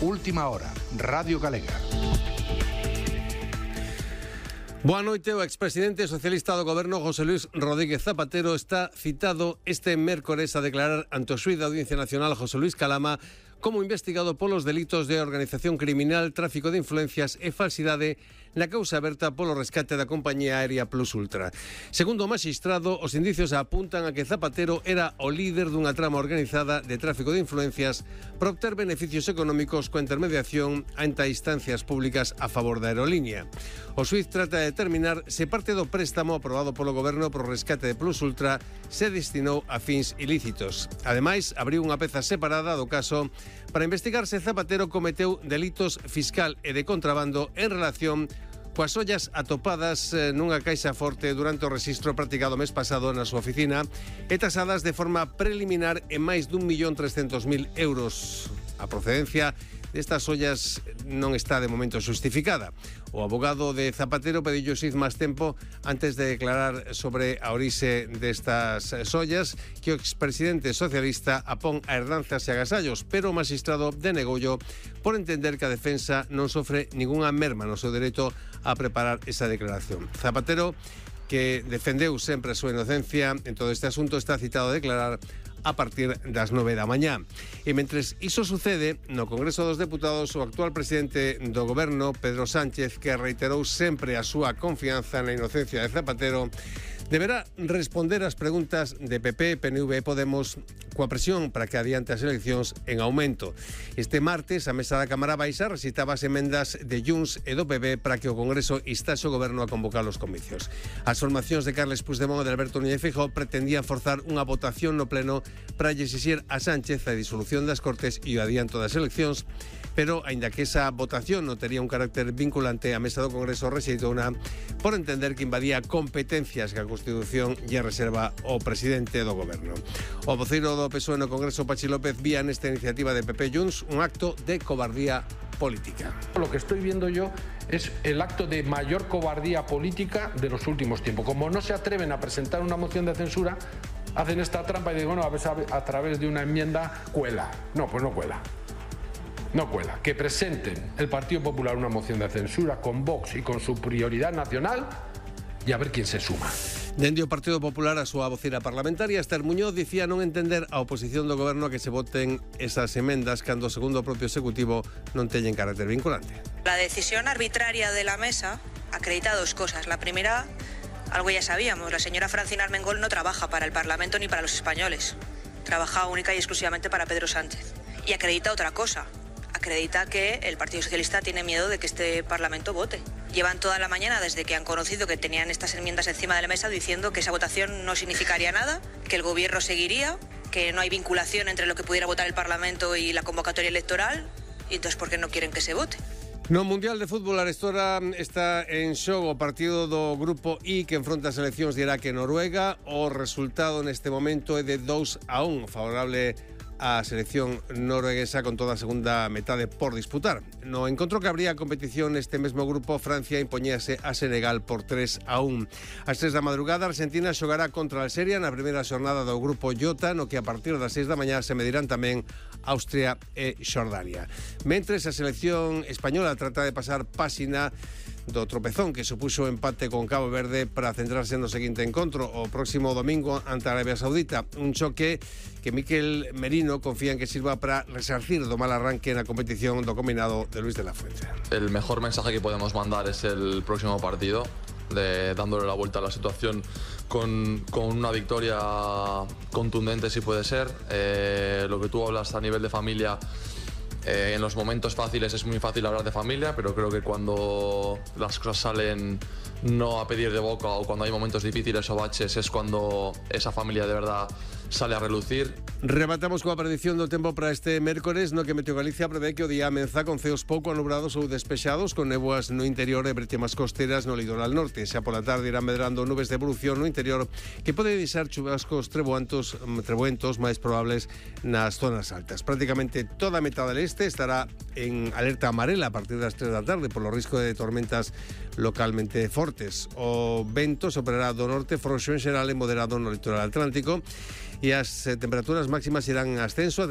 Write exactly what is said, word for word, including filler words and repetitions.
Última hora, Radio Galega. Boa noite. O expresidente socialista do Goberno, José Luis Rodríguez Zapatero, está citado este mércores a declarar ante o xuíz da Audiencia Nacional, José Luis Calama, como investigado polos delitos de organización criminal, tráfico de influencias e falsidade na causa aberta polo rescate da compañía aérea Plus Ultra. Segundo o magistrado, os indicios apuntan a que Zapatero era o líder dunha trama organizada de tráfico de influencias para obter beneficios económicos coa intermediación ante instancias públicas a favor da aerolínea. O xuíz trata de determinar se parte do préstamo aprobado polo Goberno pro rescate de Plus Ultra se destinou a fins ilícitos. Ademais, abriu unha peza separada do caso para investigar se Zapatero cometeu delitos fiscal e de contrabando en relación coas ollas atopadas nunha caixa forte durante o rexistro practicado mes pasado na súa oficina e tasadas de forma preliminar en máis dun millón trescentos mil euros. A procedencia destas ollas non está de momento justificada. O abogado de Zapatero pediu ao xuíz máis tempo antes de declarar sobre a orixe destas ollas que o expresidente socialista apón a herdanzas e agasallos, pero o magistrado denegollo por entender que a defensa non sofre ningunha merma no seu dereito a preparar esa declaración. Zapatero, que defendeu sempre a súa inocencia en todo este asunto, está citado a declarar a partir das nove da mañá. E mentres iso sucede, no Congreso dos Deputados, o actual presidente do Goberno, Pedro Sánchez, que reiterou sempre a súa confianza na inocencia de Zapatero, deberá responder ás preguntas de P P, P N V e Podemos coa presión para que adiante as eleccións en aumento. Este martes, a mesa da Cámara Baixa recitaba as emendas de Junts e do P P para que o Congreso instase o Goberno a convocar os comicios. As formacións de Carles Puigdemont e de Alberto Núñez Feijóo pretendían forzar unha votación no Pleno para lle exixir a Sánchez a disolución das Cortes e o adianto das eleccións, pero, aínda que esa votación non tería un carácter vinculante, a mesa do Congreso rexeitouna por entender que invadía competencias que a Constitución lle reserva ao presidente do Goberno. O voceiro do P S O E no Congreso, Pachi López, vía nesta iniciativa de P P Junts un acto de cobardía política. Lo que estoy viendo yo es el acto de mayor cobardía política de los últimos tiempos. Como no se atreven a presentar una moción de censura, hacen esta trampa y digo, bueno, a ver, a través de una enmienda cuela. No, pues no cuela. No cuela. Que presenten el Partido Popular una moción de censura con Vox y con su prioridad nacional y a ver quién se suma. Dende o Partido Popular, a súa vocera parlamentaria, Esther Muñoz, dicía non entender a oposición do Goberno a que se voten esas emendas cando, segundo o propio Executivo, non teñen carácter vinculante. La decisión arbitraria de la mesa acredita dos cosas. La primera, algo ya sabíamos, la señora Francina Armengol no trabaja para el Parlamento ni para los españoles. Trabaja única y exclusivamente para Pedro Sánchez. Y acredita otra cosa. Acredita que el Partido Socialista tiene miedo de que este Parlamento vote. Llevan toda la mañana, desde que han conocido que tenían estas enmiendas encima de la mesa, diciendo que esa votación no significaría nada, que el Gobierno seguiría, que no hay vinculación entre lo que pudiera votar el Parlamento y la convocatoria electoral, y entonces, ¿por qué no quieren que se vote? No Mundial de Fútbol, arestora está en xogo o partido do Grupo I que enfronta as eleccións de Irak e Noruega. O resultado neste momento é de dous a un, favorable a selección norueguesa, con toda a segunda metade por disputar. No encontro que habría competición neste mesmo grupo, Francia impoñíase a Senegal por tres a un. Ás tres da madrugada, Argentina xogará contra Alxeria na primeira xornada do grupo J, no que a partir das seis da mañá se medirán tamén Austria e Xordania. Mentres, a selección española trata de pasar páxina do tropezón que supuxo o empate con Cabo Verde para centrarse no seguinte encontro o próximo domingo ante Arabia Saudita, un choque que Miquel Merino confía en que sirva para resarcir do mal arranque na competición do combinado de Luis de la Fuente. El mejor mensaje que podemos mandar es el próximo partido, de, dándole la vuelta a la situación con, con una victoria contundente si puede ser. Eh, lo que tú hablas a nivel de familia, Eh, en los momentos fáciles es muy fácil hablar de familia, pero creo que cuando las cosas salen no a pedir de boca o cuando hay momentos difíciles o baches es cuando esa familia de verdad sale a relucir. Rematamos coa predicción do tempo para este mércores, no que Meteo Galicia prevé que o día amenza con ceos pouco anubrados ou despexados, con néboas no interior e bretemas costeras no litoral norte. Xa pola tarde irán medrando nubes de evolución no interior que pode deixar chubascos trebuantos, trebuentos máis probables nas zonas altas. Prácticamente toda a metade del este estará en alerta amarela a partir das tres da tarde por lo risco de tormentas localmente fortes. O vento soprará do norte frouxo en xeral e moderado no litoral atlántico e as temperaturas máximas irán en ascenso.